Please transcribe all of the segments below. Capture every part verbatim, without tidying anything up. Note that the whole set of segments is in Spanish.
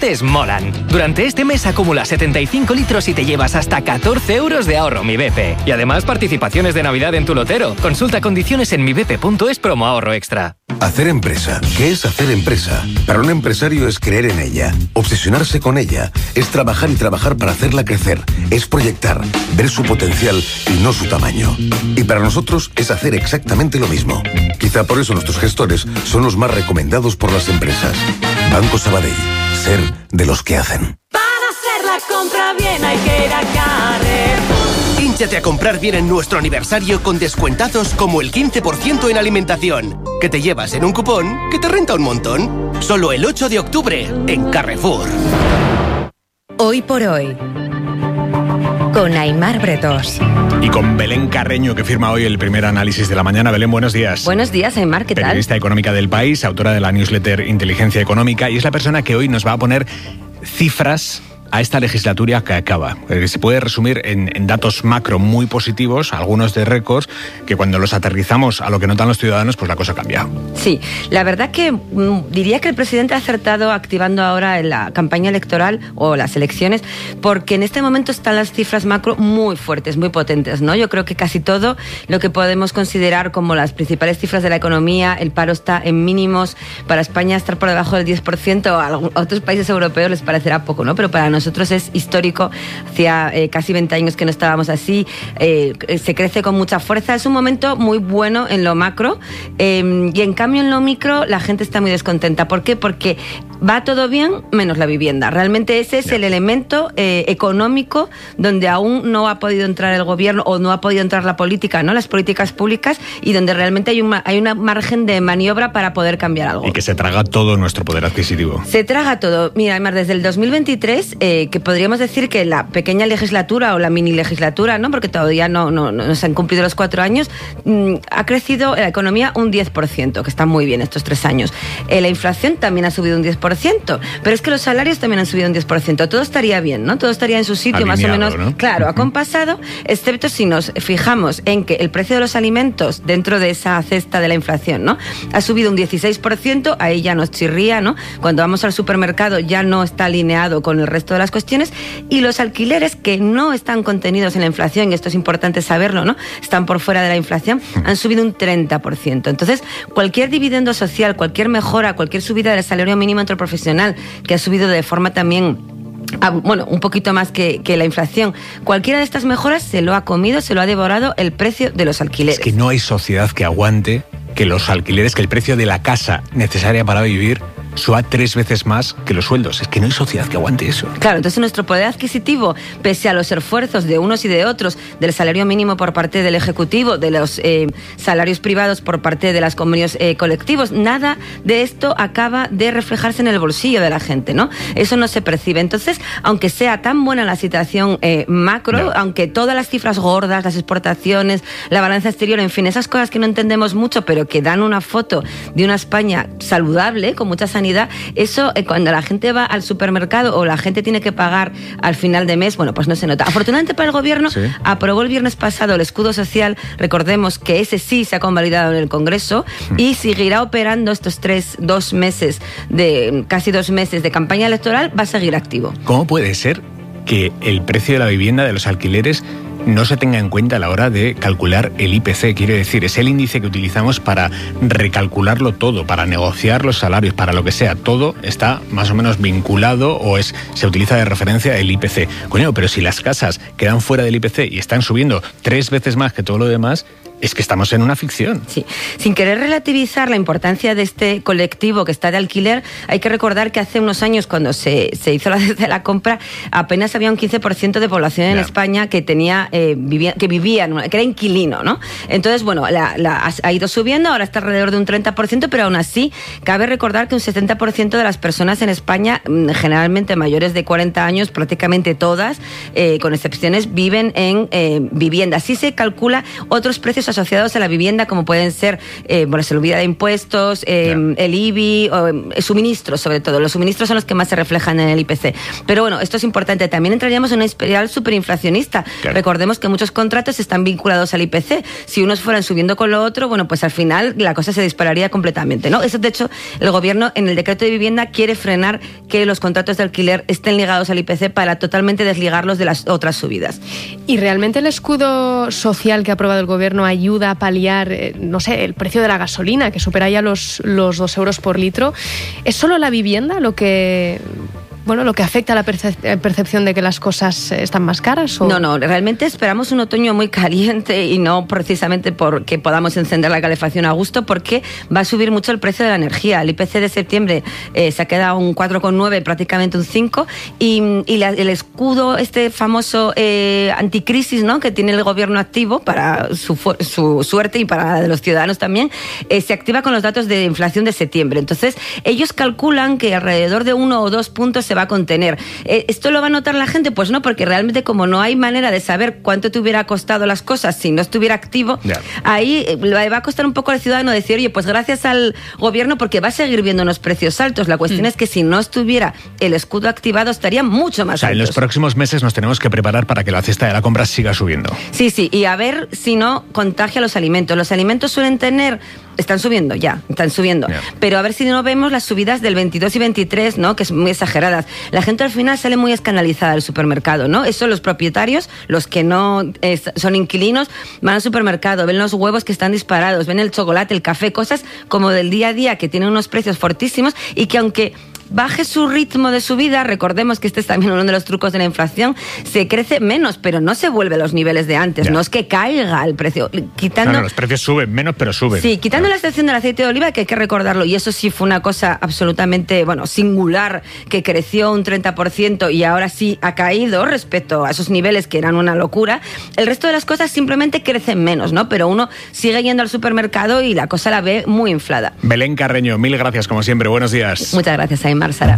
Te molan. Durante este mes acumula setenta y cinco litros y te llevas hasta catorce euros de ahorro Mi B P. Y además participaciones de Navidad en tu lotero. Consulta condiciones en mi b p punto es promo ahorro extra. Hacer empresa. ¿Qué es hacer empresa? Para un empresario es creer en ella, obsesionarse con ella, es trabajar y trabajar para hacerla crecer, es proyectar, ver su potencial y no su tamaño. Y para nosotros es hacer exactamente lo mismo. Quizá por eso nuestros gestores son los más recomendados por las empresas. Banco Sabadell. Ser de los que hacen. Para hacer la compra bien hay que ir a Carrefour. Hínchate a comprar bien en nuestro aniversario con descuentazos como el quince por ciento en alimentación, que te llevas en un cupón que te renta un montón. Solo el ocho de octubre en Carrefour. Hoy por hoy, con Aimar Bretós. Y con Belén Carreño, que firma hoy el primer análisis de la mañana. Belén, buenos días. Buenos días, Aimar, ¿qué tal? Periodista económica del País, autora de la newsletter Inteligencia Económica, y es la persona que hoy nos va a poner cifras a esta legislatura que acaba. Se puede resumir en, en datos macro muy positivos, algunos de récords, que cuando los aterrizamos a lo que notan los ciudadanos, pues la cosa cambia. Sí, la verdad que mm, diría que el presidente ha acertado activando ahora la campaña electoral o las elecciones, porque en este momento están las cifras macro muy fuertes, muy potentes, ¿no? Yo creo que casi todo lo que podemos considerar como las principales cifras de la economía, el paro está en mínimos. Para España estar por debajo del diez por ciento, a otros países europeos les parecerá poco, ¿no? Pero para nosotros Nosotros es histórico, hacía eh, casi veinte años que no estábamos así, eh, se crece con mucha fuerza, es un momento muy bueno en lo macro eh, y en cambio en lo micro la gente está muy descontenta. ¿Por qué? Porque va todo bien menos la vivienda. Realmente ese es el elemento eh, económico donde aún no ha podido entrar el gobierno o no ha podido entrar la política, ¿no? Las políticas públicas, y donde realmente hay un hay una margen de maniobra para poder cambiar algo. Y que se traga todo nuestro poder adquisitivo. Se traga todo. Mira, además, desde el dos mil veintitrés, eh, que podríamos decir que la pequeña legislatura o la mini legislatura, ¿no? Porque todavía no, no, no se han cumplido los cuatro años, mmm, ha crecido la economía un diez por ciento, que está muy bien estos tres años. Eh, la inflación también ha subido un diez por ciento, pero es que los salarios también han subido un diez por ciento. Todo estaría bien, ¿no? Todo estaría en su sitio, alineado, más o menos, ¿no? Claro, acompasado, excepto si nos fijamos en que el precio de los alimentos dentro de esa cesta de la inflación, ¿no? Ha subido un dieciséis por ciento, ahí ya nos chirría, ¿no? Cuando vamos al supermercado ya no está alineado con el resto de las cuestiones, y los alquileres, que no están contenidos en la inflación, y esto es importante saberlo, ¿no? Están por fuera de la inflación, han subido un treinta por ciento. Entonces, cualquier dividendo social, cualquier mejora, cualquier subida del salario mínimo interprofesional, que ha subido de forma también, bueno, un poquito más que, que la inflación, cualquiera de estas mejoras se lo ha comido, se lo ha devorado el precio de los alquileres. Es que no hay sociedad que aguante que los alquileres, que el precio de la casa necesaria para vivir suba tres veces más que los sueldos. Es que no hay sociedad que aguante eso. Claro, entonces nuestro poder adquisitivo, pese a los esfuerzos de unos y de otros, del salario mínimo por parte del Ejecutivo, de los eh, salarios privados por parte de los convenios eh, colectivos, nada de esto acaba de reflejarse en el bolsillo de la gente, ¿no? Eso no se percibe. Entonces, aunque sea tan buena la situación eh, macro, no. aunque todas las cifras gordas, las exportaciones, la balanza exterior, en fin, esas cosas que no entendemos mucho, pero que dan una foto de una España saludable, con mucha sanidad, eso eh, cuando la gente va al supermercado o la gente tiene que pagar al final de mes, bueno, pues no se nota. Afortunadamente para el gobierno, sí. aprobó el viernes pasado el escudo social, recordemos que ese sí se ha convalidado en el Congreso, mm. y seguirá operando estos tres, dos meses, de casi dos meses de campaña electoral, va a seguir activo. ¿Cómo puede ser que el precio de la vivienda, de los alquileres, no se tenga en cuenta a la hora de calcular el I P C? Quiere decir, es el índice que utilizamos para recalcularlo todo, para negociar los salarios, para lo que sea. Todo está más o menos vinculado o es se utiliza de referencia el I P C. Coño, pero si las casas quedan fuera del I P C y están subiendo tres veces más que todo lo demás, es que estamos en una ficción. Sí, sin querer relativizar la importancia de este colectivo que está de alquiler, hay que recordar que hace unos años, cuando se, se hizo la, de la compra, apenas había un quince por ciento de población en yeah. España que tenía eh, vivía, que vivía, que era inquilino, ¿no? Entonces, bueno, la, la, ha ido subiendo, ahora está alrededor de un treinta por ciento, pero aún así, cabe recordar que un setenta por ciento de las personas en España, generalmente mayores de cuarenta años, prácticamente todas, eh, con excepciones, viven en eh, viviendas. Así se calcula otros precios asociados a la vivienda, como pueden ser eh, bueno, la subida de impuestos, eh, yeah. el I B I, o, eh, suministros sobre todo. Los suministros son los que más se reflejan en el I P C. Pero bueno, esto es importante. También entraríamos en una espiral superinflacionista. Claro. Recordemos que muchos contratos están vinculados al I P C. Si unos fueran subiendo con lo otro, bueno, pues al final la cosa se dispararía completamente, ¿no? Eso, de hecho, el gobierno en el decreto de vivienda quiere frenar que los contratos de alquiler estén ligados al I P C para totalmente desligarlos de las otras subidas. ¿Y realmente el escudo social que ha aprobado el gobierno ayuda a paliar, eh, no sé, el precio de la gasolina, que supera ya los, los dos euros por litro? ¿Es solo la vivienda lo que... bueno, lo que afecta a la percep- percepción de que las cosas están más caras? ¿o? No, no, realmente esperamos un otoño muy caliente y no precisamente porque podamos encender la calefacción a gusto, porque va a subir mucho el precio de la energía. El I P C de septiembre eh, se ha quedado un cuatro coma nueve, prácticamente un cinco, y, y la, el escudo, este famoso eh, anticrisis, ¿no?, que tiene el gobierno activo para su, su suerte y para la de los ciudadanos también, eh, se activa con los datos de inflación de septiembre. Entonces, ellos calculan que alrededor de uno o dos puntos se va a contener. Eh, ¿Esto lo va a notar la gente? Pues no, porque realmente como no hay manera de saber cuánto te hubiera costado las cosas si no estuviera activo, yeah. ahí eh, le va a costar un poco al ciudadano decir, oye, pues gracias al gobierno, porque va a seguir viendo unos precios altos. La cuestión mm. es que si no estuviera el escudo activado estaría mucho más o sea, altos. En los próximos meses nos tenemos que preparar para que la cesta de la compra siga subiendo. Sí, sí, y a ver si no contagia los alimentos. Los alimentos suelen tener... Están subiendo, ya, están subiendo. Yeah. Pero a ver si no vemos las subidas del veintidós y veintitrés, ¿no?, que son muy exageradas. La gente al final sale muy escandalizada del supermercado, ¿no? Eso los propietarios, los que no es, son inquilinos, van al supermercado, ven los huevos que están disparados, ven el chocolate, el café, cosas como del día a día que tienen unos precios fortísimos y que aunque baje su ritmo de subida, recordemos que este es también uno de los trucos de la inflación, se crece menos, pero no se vuelve a los niveles de antes, yeah. no es que caiga el precio. Quitando, no, no, los precios suben menos, pero suben. Sí, quitando la excepción del aceite de oliva, que hay que recordarlo, y eso sí fue una cosa absolutamente, bueno, singular, que creció un treinta por ciento y ahora sí ha caído respecto a esos niveles que eran una locura. El resto de las cosas simplemente crecen menos, ¿no? Pero uno sigue yendo al supermercado y la cosa la ve muy inflada. Belén Carreño, mil gracias como siempre, buenos días. Muchas gracias, Aimar. Sara.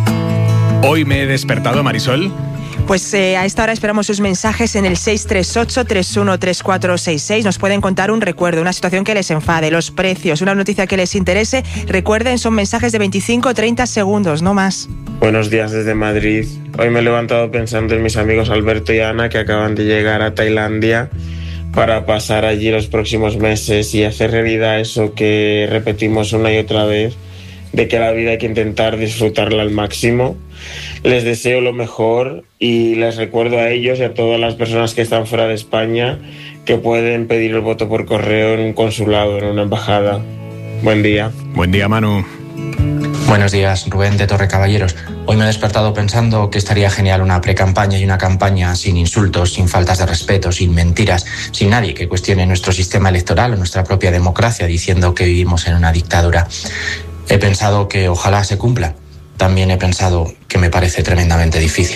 Hoy me he despertado, Marisol. Pues eh, a esta hora esperamos sus mensajes en el seis tres ocho, tres uno tres cuatro seis seis. Nos pueden contar un recuerdo, una situación que les enfade, los precios, una noticia que les interese. Recuerden, son mensajes de veinticinco a treinta segundos, no más. Buenos días desde Madrid. Hoy me he levantado pensando en mis amigos Alberto y Ana, que acaban de llegar a Tailandia para pasar allí los próximos meses y hacer realidad eso que repetimos una y otra vez, de que la vida hay que intentar disfrutarla al máximo. Les deseo lo mejor y les recuerdo a ellos y a todas las personas que están fuera de España que pueden pedir el voto por correo en un consulado, en una embajada. Buen día. Buen día, Manu. Buenos días, Rubén de Torrecaballeros. Hoy me he despertado pensando que estaría genial una precampaña y una campaña sin insultos, sin faltas de respeto, sin mentiras, sin nadie que cuestione nuestro sistema electoral o nuestra propia democracia diciendo que vivimos en una dictadura. He pensado que ojalá se cumpla. También he pensado que me parece tremendamente difícil.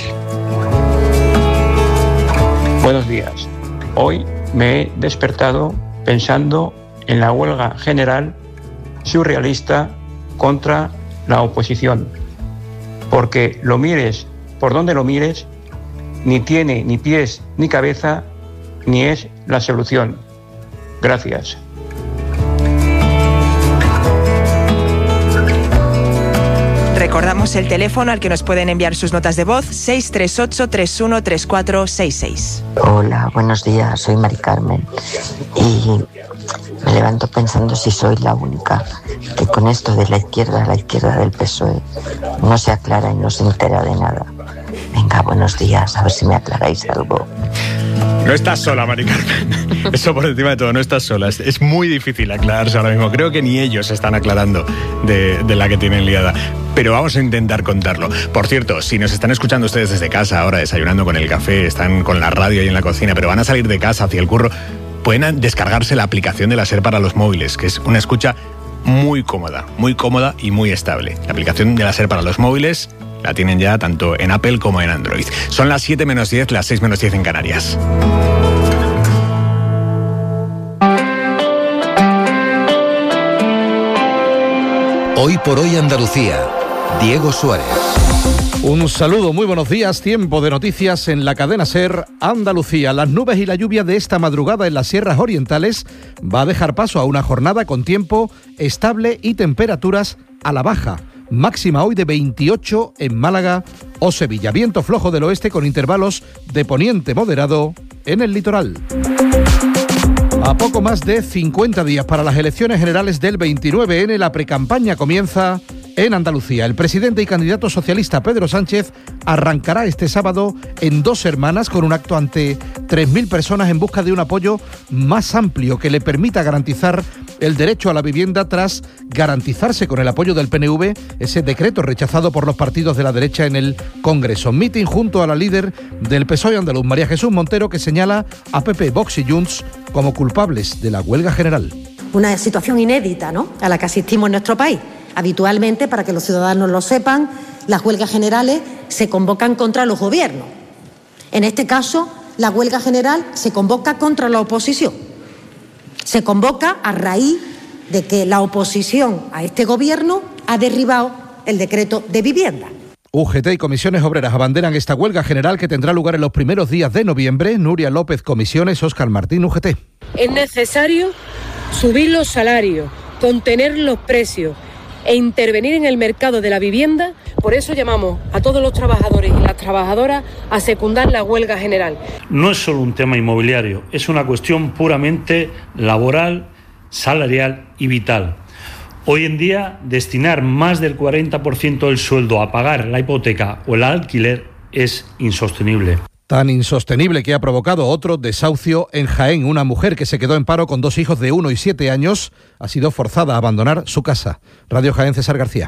Buenos días. Hoy me he despertado pensando en la huelga general surrealista contra la oposición. Porque lo mires por donde lo mires, ni tiene ni pies ni cabeza, ni es la solución. Gracias. Recordamos el teléfono al que nos pueden enviar sus notas de voz, seis tres ocho, tres uno tres cuatro seis seis. Hola, buenos días, soy Mari Carmen y me levanto pensando si soy la única que con esto de la izquierda, la izquierda del P S O E, no se aclara y no se entera de nada. Venga, buenos días, a ver si me aclaráis algo. No estás sola, Mari Carmen. Eso por encima de todo, no estás sola. Es, es muy difícil aclararse ahora mismo. Creo que ni ellos se están aclarando de, de la que tienen liada. Pero vamos a intentar contarlo. Por cierto, si nos están escuchando ustedes desde casa ahora, desayunando con el café, están con la radio ahí en la cocina, pero van a salir de casa hacia el curro, pueden descargarse la aplicación de la SER para los móviles, que es una escucha muy cómoda, muy cómoda y muy estable. La aplicación de la SER para los móviles la tienen ya tanto en Apple como en Android. Son las siete menos diez, las seis menos diez en Canarias. Hoy por hoy Andalucía. Diego Suárez. Un saludo, muy buenos días, tiempo de noticias en la cadena SER Andalucía. Las nubes y la lluvia de esta madrugada en las sierras orientales va a dejar paso a una jornada con tiempo estable y temperaturas a la baja. Máxima hoy de veintiocho en Málaga o Sevilla. Viento flojo del oeste con intervalos de poniente moderado en el litoral. A poco más de cincuenta días para las elecciones generales del veintinueve ene, la precampaña comienza en Andalucía. El presidente y candidato socialista Pedro Sánchez arrancará este sábado en Dos Hermanas con un acto ante tres mil personas en busca de un apoyo más amplio que le permita garantizar el derecho a la vivienda tras garantizarse con el apoyo del P N V ese decreto rechazado por los partidos de la derecha en el Congreso. Mitin junto a la líder del P S O E andaluz, María Jesús Montero, que señala a P P, Vox y Junts como culpables de la huelga general. Una situación inédita, ¿no?, a la que asistimos en nuestro país. Habitualmente, para que los ciudadanos lo sepan, las huelgas generales se convocan contra los gobiernos. En este caso, la huelga general se convoca contra la oposición. Se convoca a raíz de que la oposición a este gobierno ha derribado el decreto de vivienda. U G T y Comisiones Obreras abanderan esta huelga general que tendrá lugar en los primeros días de noviembre. Nuria López, Comisiones, Óscar Martín, U G T. Es necesario subir los salarios, contener los precios e intervenir en el mercado de la vivienda. Por eso llamamos a todos los trabajadores y las trabajadoras a secundar la huelga general. No es solo un tema inmobiliario, es una cuestión puramente laboral, salarial y vital. Hoy en día, destinar más del cuarenta por ciento del sueldo a pagar la hipoteca o el alquiler es insostenible. Tan insostenible que ha provocado otro desahucio en Jaén. Una mujer que se quedó en paro con dos hijos de uno y siete años ha sido forzada a abandonar su casa. Radio Jaén, César García.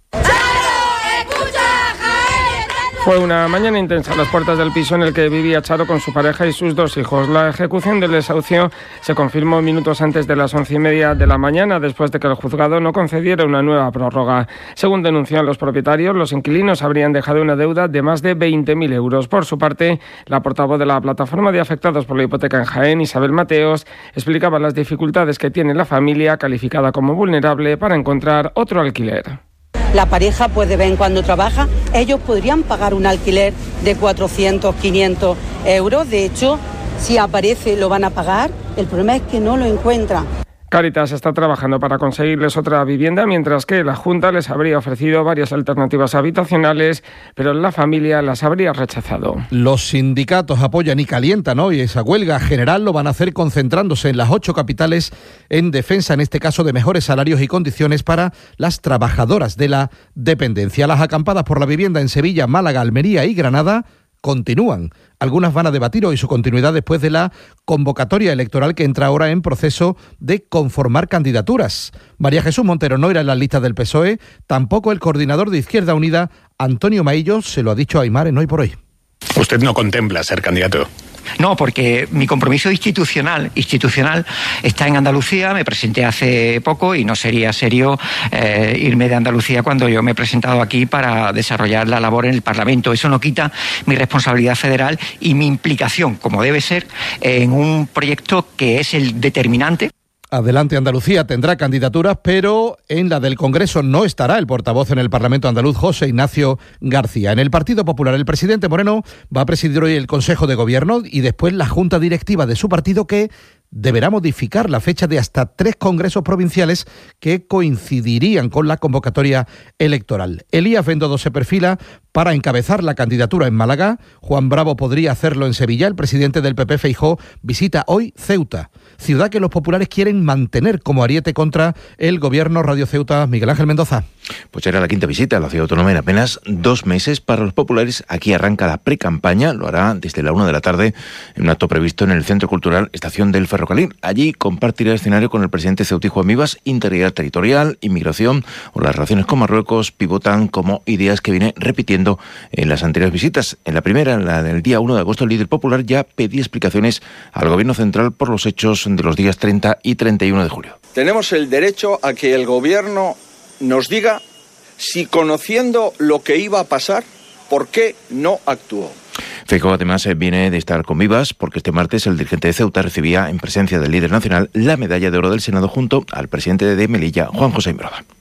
Fue una mañana intensa a las puertas del piso en el que vivía Charo con su pareja y sus dos hijos. La ejecución del desahucio se confirmó minutos antes de las once y media de la mañana, después de que el juzgado no concediera una nueva prórroga. Según denuncian los propietarios, los inquilinos habrían dejado una deuda de más de veinte mil euros. Por su parte, la portavoz de la plataforma de afectados por la hipoteca en Jaén, Isabel Mateos, explicaba las dificultades que tiene la familia, calificada como vulnerable, para encontrar otro alquiler. La pareja, pues de vez en cuando trabaja, ellos podrían pagar un alquiler de cuatrocientos, quinientos euros. De hecho, si aparece lo van a pagar. El problema es que no lo encuentran. Cáritas está trabajando para conseguirles otra vivienda, mientras que la Junta les habría ofrecido varias alternativas habitacionales, pero la familia las habría rechazado. Los sindicatos apoyan y calientan hoy esa huelga general. Lo van a hacer concentrándose en las ocho capitales en defensa, en este caso, de mejores salarios y condiciones para las trabajadoras de la dependencia. Las acampadas por la vivienda en Sevilla, Málaga, Almería y Granada continúan. Algunas van a debatir hoy su continuidad después de la convocatoria electoral que entra ahora en proceso de conformar candidaturas. María Jesús Montero no irá en las listas del P S O E, tampoco el coordinador de Izquierda Unida, Antonio Maillo, se lo ha dicho a Aimar en Hoy por Hoy. ¿Usted no contempla ser candidato? No, porque mi compromiso institucional institucional está en Andalucía. Me presenté hace poco y no sería serio eh, irme de Andalucía cuando yo me he presentado aquí para desarrollar la labor en el Parlamento. Eso no quita mi responsabilidad federal y mi implicación, como debe ser, en un proyecto que es el determinante. Adelante Andalucía tendrá candidaturas, pero en la del Congreso no estará el portavoz en el Parlamento andaluz, José Ignacio García. En el Partido Popular, el presidente Moreno va a presidir hoy el Consejo de Gobierno y después la Junta Directiva de su partido, que deberá modificar la fecha de hasta tres congresos provinciales que coincidirían con la convocatoria electoral. Elías Bendodo se perfila para encabezar la candidatura en Málaga. Juan Bravo podría hacerlo en Sevilla. El presidente del P P, Feijóo, visita hoy Ceuta, ciudad que los populares quieren mantener como ariete contra el gobierno. Radio Ceuta, Miguel Ángel Mendoza. Pues era la quinta visita a la ciudad autónoma en apenas dos meses para los populares. Aquí arranca la precampaña, lo hará desde la una de la tarde en un acto previsto en el Centro Cultural Estación del Ferrocarril. Allí compartirá escenario con el presidente ceutí Juan Vivas. Integridad territorial, inmigración o las relaciones con Marruecos pivotan como ideas que viene repitiendo en las anteriores visitas. En la primera, la del día uno de agosto, el líder popular ya pedía explicaciones al gobierno central por los hechos de los días treinta y treinta y uno de julio. Tenemos el derecho a que el gobierno nos diga si, conociendo lo que iba a pasar, ¿por qué no actuó? Feijóo además viene de estar con Vivas porque este martes el dirigente de Ceuta recibía en presencia del líder nacional la medalla de oro del Senado junto al presidente de Melilla, Juan José Imbroda.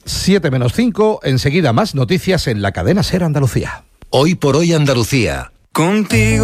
siete menos cinco, enseguida más noticias en la cadena SER Andalucía. Hoy por hoy Andalucía. Contigo.